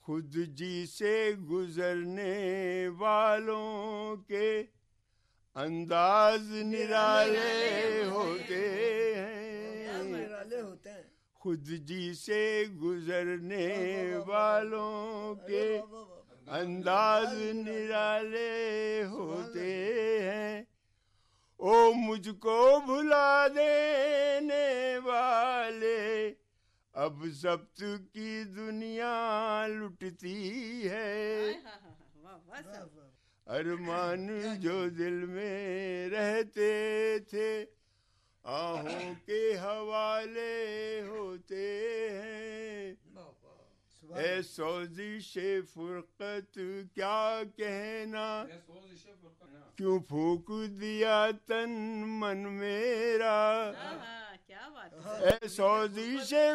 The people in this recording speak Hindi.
खुद जी से गुजरने वालों के अंदाज निराले होते हैं। खुद जी से गुजरने वालों के अंदाज निराले होते हैं। ओ मुझको भुला देने वाले, अब जब्त की दुनिया लुटती है। अरमान जो दिल में रहते थे आहों के हवाले होते हैं। ए सोजिशे फुरकत क्या कहना, क्यों फूंक दिया तन मन मेरा। क्या बात है। ए सोजिशे